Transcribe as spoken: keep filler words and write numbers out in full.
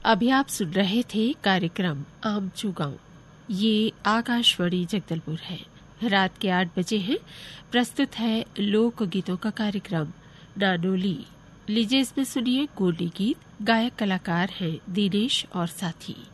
अभी आप सुन रहे थे कार्यक्रम आमचू गाँव। ये आकाशवाणी जगदलपुर है। रात के आठ बजे हैं। प्रस्तुत है लोक गीतों का कार्यक्रम नानोली। लीजिए इसमें सुनिए गोली गीत। गायक कलाकार हैं दिनेश और साथी।